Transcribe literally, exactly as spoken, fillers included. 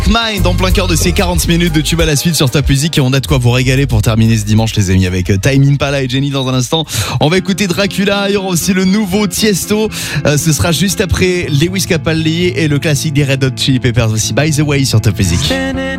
Mind en plein cœur de ces quarante minutes de tube à la suite sur Top Music, et on a de quoi vous régaler pour terminer ce dimanche les amis avec Time Impala et Jenny dans un instant. On va écouter Dracula, il y aura aussi le nouveau Tiesto, euh, ce sera juste après Lewis Capaldi et le classique des Red Hot Chili Peppers aussi, By the Way sur Top Music.